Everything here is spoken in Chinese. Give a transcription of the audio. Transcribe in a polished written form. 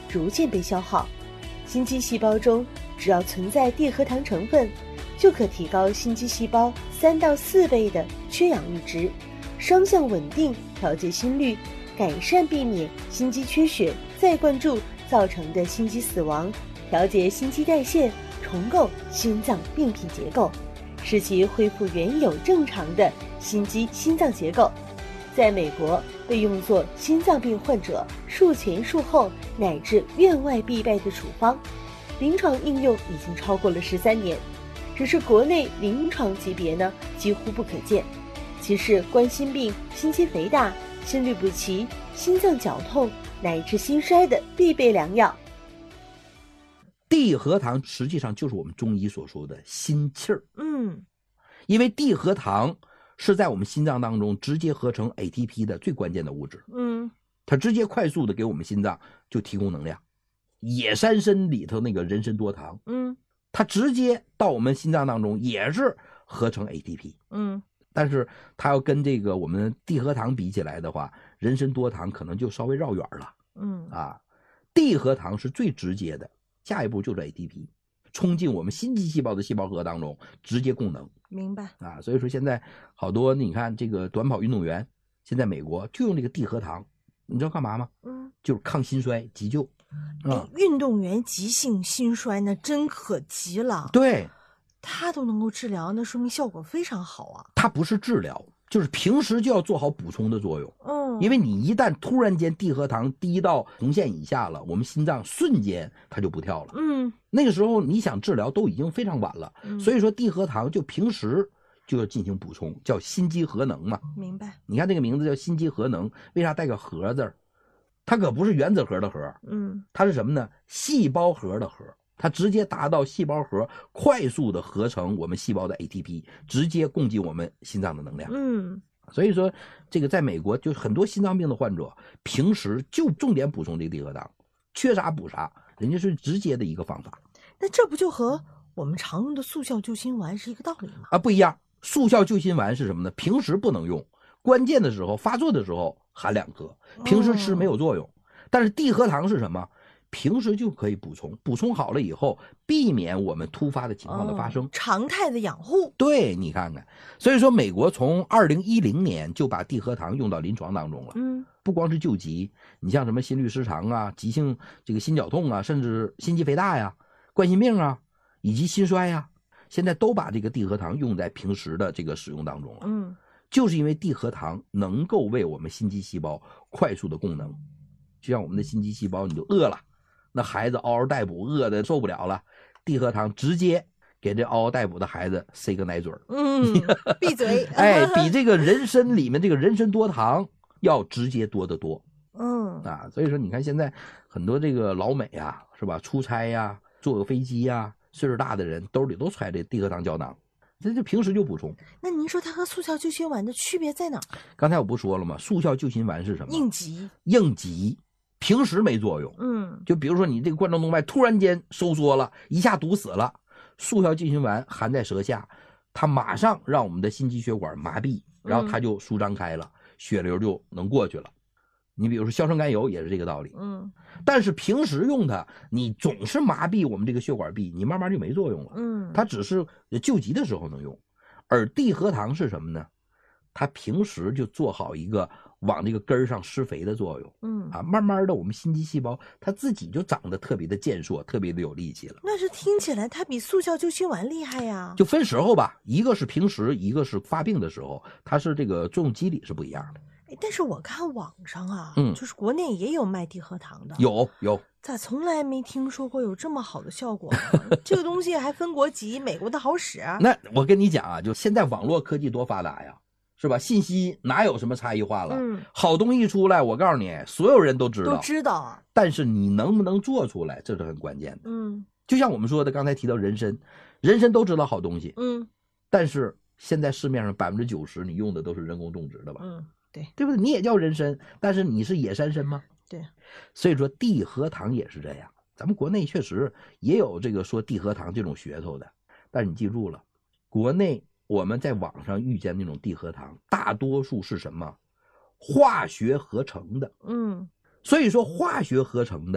逐渐被消耗。心肌细胞中只要存在地核糖成分，就可提高心肌细胞3到4倍的缺氧阈值，双向稳定调节心率，改善避免心肌缺血再灌注造成的心肌死亡，调节心肌代谢，重构心脏病变结构，使其恢复原有正常的心肌心脏结构。在美国被用作心脏病患者术前术后乃至院外必备的处方，临床应用已经超过了13年，只是国内临床级别呢几乎不可见。其是冠心病、心肌肥大、心律不齐、心脏绞痛乃至心衰的必备良药。 地核糖实际上就是我们中医所说的心气儿。因为地核糖是在我们心脏当中直接合成 ATP 的最关键的物质。它直接快速的给我们心脏就提供能量。野山参里头那个人参多糖，它直接到我们心脏当中也是合成 ATP。但是它要跟这个我们地核糖比起来的话，人参多糖可能就稍微绕远了。地核糖是最直接的，下一步就是 ATP， 冲进我们心肌细胞的细胞核当中，直接供能。 明白所以说现在好多你看这个短跑运动员，现在美国就用这个地核糖，你知道干嘛吗？就是抗心衰急救。 运动员急性心衰那真可急了。 对， 它都能够治疗，那说明效果非常好啊。 它不是治疗，就是平时就要做好补充的作用。因为你一旦突然间地核糖低到红线以下了，我们心脏瞬间它就不跳了。那个时候你想治疗都已经非常晚了。所以说地核糖就平时就要进行补充，叫心肌核能嘛。 明白。 你看这个名字叫心肌核能，为啥带个核字？它可不是原子核的核，它是什么呢？细胞核的核。它直接达到细胞核快速的合成我们细胞的 ATP， 直接供给我们心脏的能量。所以说这个在美国就很多心脏病的患者平时就重点补充这个地核糖，缺啥补啥，人家是直接的一个方法。 那这不就和我们常用的速效救心丸是一个道理吗？ 不一样。速效救心丸是什么呢？平时不能用，关键的时候发作的时候含2颗，平时吃没有作用。但是地核糖是什么？平时就可以补充，补充好了以后，避免我们突发的情况的发生， 常态的养护。 对，你看看，所以说美国从2010年就把地核糖用到临床当中了。不光是救急，你像什么心律失常啊、急性这个心绞痛啊，甚至心肌肥大呀、冠心病啊，以及心衰呀，现在都把这个地核糖用在平时的这个使用当中了。就是因为地核糖能够为我们心肌细胞快速的供能，就像我们的心肌细胞，你就饿了。那孩子嗷嗷待哺，饿得受不了了，地核糖直接给这嗷嗷待哺的孩子塞个奶嘴闭嘴。 比这个人参里面这个人参多糖要直接多得多。所以说你看现在很多这个老美啊，是吧？出差呀，坐个飞机呀，岁数大的人兜里都揣这地核糖胶囊，这就平时就补充。 那您说它和速效救心丸的区别在哪？ 刚才我不说了吗？速效救心丸是什么？ 应急。 平时没作用。就比如说你这个冠状动脉突然间收缩了，一下堵死了，速效救心丸含在舌下，它马上让我们的心肌血管麻痹，然后它就舒张开了，血流就能过去了。你比如说硝酸甘油也是这个道理。但是平时用它，你总是麻痹我们这个血管壁，你慢慢就没作用了。它只是救急的时候能用。而地核糖是什么呢？它平时就做好一个往这个根上施肥的作用。慢慢的我们心肌细胞它自己就长得特别的健硕，特别的有力气了。 那是听起来它比速效救心丸厉害呀。 就分时候吧，一个是平时，一个是发病的时候，它是这个作用机理是不一样的。 但是我看网上啊，就是国内也有卖地核糖的。 有咋从来没听说过有这么好的效果呢？这个东西还分国籍，美国的好使。 那我跟你讲啊，就现在网络科技多发达呀，是吧？信息哪有什么差异化了？好东西一出来，我告诉你，所有人都知道。但是你能不能做出来，这是很关键的。就像我们说的，刚才提到人参都知道好东西。但是现在市面上90%你用的都是人工种植的吧？ 对不对？你也叫人参，但是你是野山参吗？ 对。 所以说地核糖也是这样，咱们国内确实也有这个说地核糖这种噱头的，但是你记住了，国内我们在网上遇见那种地核糖，大多数是什么？化学合成的。所以说化学合成的